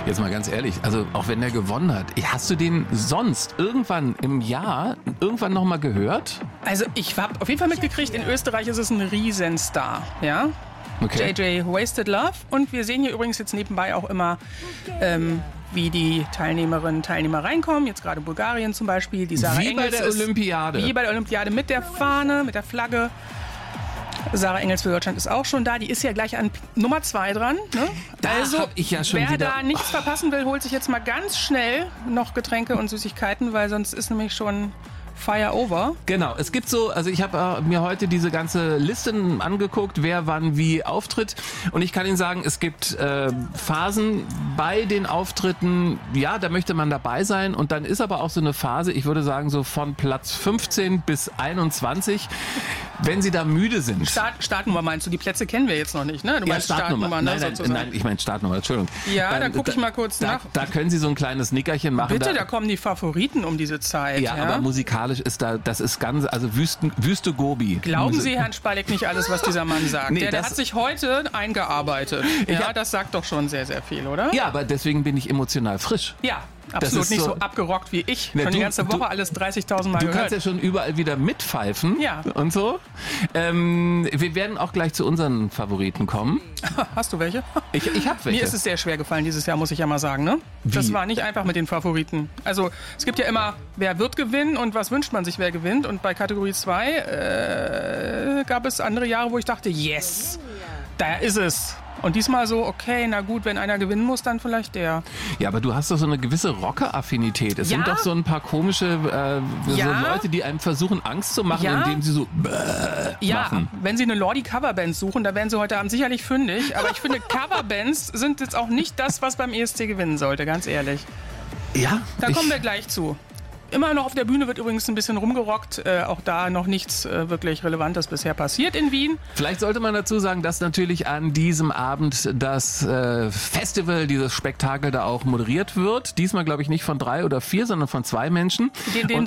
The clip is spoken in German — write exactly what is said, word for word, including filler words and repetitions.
Jetzt mal ganz ehrlich, also auch wenn der gewonnen hat, hast du den sonst irgendwann im Jahr irgendwann nochmal gehört? Also ich habe auf jeden Fall mitgekriegt, in Österreich ist es ein Riesenstar, ja. Okay. J J Wasted Love. Und wir sehen hier übrigens jetzt nebenbei auch immer, ähm, wie die Teilnehmerinnen und Teilnehmer reinkommen. Jetzt gerade Bulgarien zum Beispiel. Die Sarah Wie bei Engels der ist, Olympiade. Wie bei der Olympiade mit der Fahne, mit der Flagge. Sarah Engels für Deutschland ist auch schon da. Die ist ja gleich an Nummer zwei dran. Ne? Da also, hab ich ja schon wer wieder- da nichts verpassen will, holt sich jetzt mal ganz schnell noch Getränke und Süßigkeiten, weil sonst ist nämlich schon Fire over. Genau, es gibt so, also ich habe äh, mir heute diese ganze Liste angeguckt, wer wann wie auftritt, und ich kann Ihnen sagen, es gibt äh, Phasen bei den Auftritten, ja, da möchte man dabei sein, und dann ist aber auch so eine Phase, ich würde sagen so von Platz fünfzehn bis einundzwanzig, wenn Sie da müde sind. Start, Startnummer meinst du? Die Plätze kennen wir jetzt noch nicht, ne? Du Ja, meinst Startnummer. Startnummer, ne? Nein, nein, sozusagen. nein, ich meine Startnummer, Entschuldigung. Ja, dann guck da- ich mal kurz da, nach. Da können Sie so ein kleines Nickerchen machen. Bitte, da, da kommen die Favoriten um diese Zeit. ja, Ja, aber musikalisch ist da, das ist ganz, also Wüsten, Wüste Gobi. Glauben Musik. Sie, Herrn Spalleck, nicht alles, was dieser Mann sagt. Nee, der, der das- hat sich heute eingearbeitet. Ja, hab- das sagt doch schon sehr, sehr viel, oder? Ja, aber deswegen bin ich emotional frisch. Ja, absolut ist nicht so- so, abgerockt wie ich. Ne, schon die du- ganze Woche du- alles dreißigtausend Mal Du gehört. kannst ja schon überall wieder mitpfeifen Ja. und so. Ähm, wir werden auch gleich zu unseren Favoriten kommen. Hast du welche? Ich, ich habe welche. Mir ist es sehr schwer gefallen dieses Jahr, muss ich ja mal sagen. Ne? Das Wie? war nicht einfach mit den Favoriten. Also es gibt ja immer, wer wird gewinnen und was wünscht man sich, wer gewinnt. Und bei Kategorie zwei äh, gab es andere Jahre, wo ich dachte, yes, da ist es. Und diesmal so, okay, na gut, wenn einer gewinnen muss, dann vielleicht der. Ja, aber du hast doch so eine gewisse Rocker-Affinität. Es Ja? sind doch so ein paar komische äh, so Ja? Leute, die einem versuchen, Angst zu machen, Ja? indem sie so bäh Ja, machen. wenn Sie eine Lordi-Coverband suchen, da werden Sie heute Abend sicherlich fündig. Aber ich finde, Coverbands sind jetzt auch nicht das, was beim E S C gewinnen sollte, ganz ehrlich. Ja, Da ich, kommen wir gleich zu. Immer noch auf der Bühne wird übrigens ein bisschen rumgerockt. Äh, auch da noch nichts äh, wirklich Relevantes bisher passiert in Wien. Vielleicht sollte man dazu sagen, dass natürlich an diesem Abend das äh, Festival, dieses Spektakel da auch moderiert wird. Diesmal, glaube ich, nicht von drei oder vier, sondern von zwei Menschen. Den, den